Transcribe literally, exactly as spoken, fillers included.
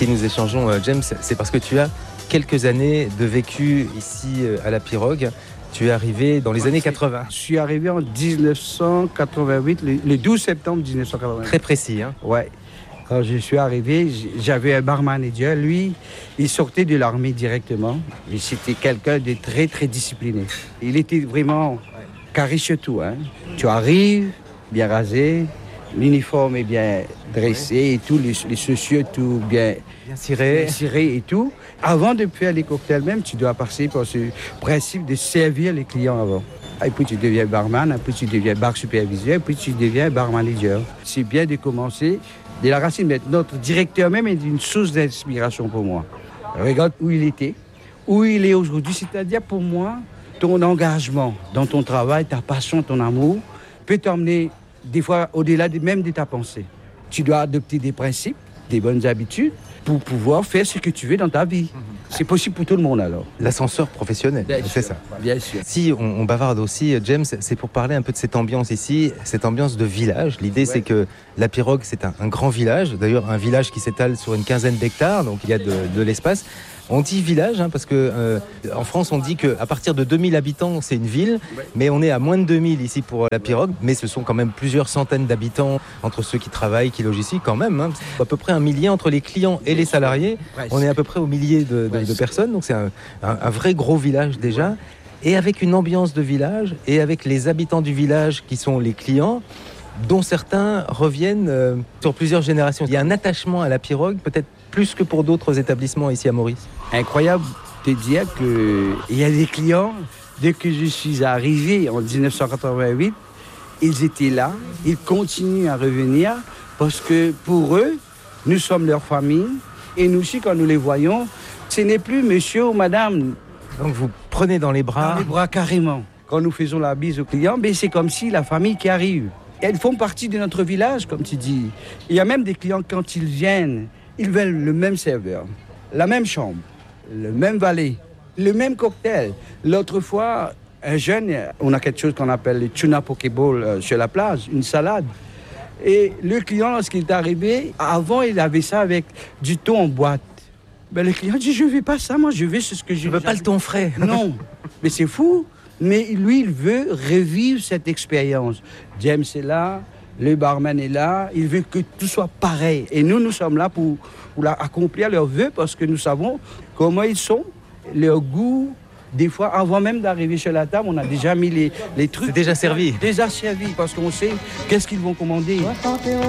Si nous échangeons, euh, James, c'est parce que tu as quelques années de vécu ici euh, à la Pirogue. Tu es arrivé dans les années quatre-vingts. Je suis arrivé en dix-neuf cent quatre-vingt-huit, le, le douze septembre dix-neuf cent quatre-vingt-huit. Très précis, hein? Ouais. Quand je suis arrivé, j'avais un bar manager. Lui, il sortait de l'armée directement. Et c'était quelqu'un de très, très discipliné. Il était vraiment carré sur tout. Hein. Tu arrives, bien rasé, l'uniforme est bien dressé et tout, les, les chaussures tout bien, bien ciré. bien ciré et tout. Avant de faire les cocktails même, tu dois passer par ce principe de servir les clients avant. Et puis tu deviens barman, puis tu deviens bar superviseur, puis tu deviens bar manager. C'est bien de commencer de la racine, mais notre directeur même est une source d'inspiration pour moi. Regarde où il était, où il est aujourd'hui. C'est-à-dire pour moi, ton engagement dans ton travail, ta passion, ton amour, peut t'emmener des fois au-delà de, même de ta pensée. Tu dois adopter des principes, des bonnes habitudes pour pouvoir faire ce que tu veux dans ta vie. C'est possible pour tout le monde alors. L'ascenseur professionnel, c'est ça. Bien sûr. Si on, on bavarde aussi, James, c'est pour parler un peu de cette ambiance ici, cette ambiance de village. L'idée, ouais. c'est que la Pirogue, c'est un, un grand village. D'ailleurs, un village qui s'étale sur une quinzaine d'hectares, donc il y a de, de l'espace. On dit village hein, parce que euh, en France, on dit qu'à partir de deux mille habitants, c'est une ville, ouais. mais on est à moins de deux mille ici pour la Pirogue. Mais ce sont quand même plusieurs centaines d'habitants entre ceux qui travaillent, qui logent ici, quand même. Hein. À peu près un millier entre les clients et les salariés. On est à peu près au millier de, de, de personnes, donc c'est un, un, un vrai gros village déjà. Et avec une ambiance de village et avec les habitants du village qui sont les clients, dont certains reviennent euh, sur plusieurs générations. Il y a un attachement à la Pirogue, peut-être plus que pour d'autres établissements ici à Maurice. Incroyable de dire qu'il y a des clients, dès que je suis arrivé en dix-neuf cent quatre-vingt-huit, ils étaient là, ils continuent à revenir parce que pour eux, nous sommes leur famille et nous aussi, quand nous les voyons, ce n'est plus monsieur ou madame. Donc vous prenez dans les bras. Dans les bras carrément. Quand nous faisons la bise aux clients, ben c'est comme si la famille qui arrive. Elles font partie de notre village, comme tu dis. Il y a même des clients, quand ils viennent, ils veulent le même serveur, la même chambre, le même valet, le même cocktail. L'autre fois, un jeune, on a quelque chose qu'on appelle le tuna pokéball euh, sur la plage, une salade. Et le client, lorsqu'il est arrivé, avant, il avait ça avec du thon en boîte. Ben, le client dit, je ne veux pas ça, moi, je veux ce que je... Je ne veux pas le thon frais. Non, mais c'est fou. Mais lui, il veut revivre cette expérience. James est là, le barman est là, il veut que tout soit pareil. Et nous, nous sommes là pour, pour accomplir leurs vœux parce que nous savons comment ils sont, leur goût. Des fois, avant même d'arriver sur la table, on a déjà mis les, les trucs. C'est déjà servi. Déjà servi parce qu'on sait qu'est-ce qu'ils vont commander.